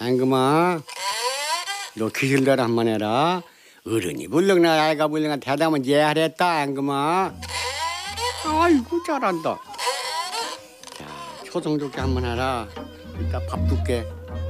앙금아, 너 귀신대로 한번 해라. 어른이 불렁나 아이가 불렁나 대답은 예하랬다 앙금아. 아이고 잘한다. 자, 초성 좋게 한번 해라. 이따 밥 줄게.